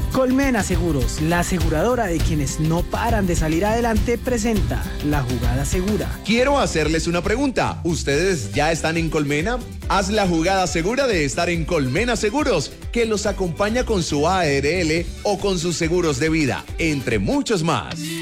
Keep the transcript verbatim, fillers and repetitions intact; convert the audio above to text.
Colmena Seguros, la aseguradora de quienes no paran de salir adelante, presenta La Jugada Segura. Quiero hacerles una pregunta. ¿Ustedes ya están en Colmena? Haz la jugada segura de estar en Colmena Seguros, que los acompaña con su A R L o con sus seguros de vida, entre muchos más.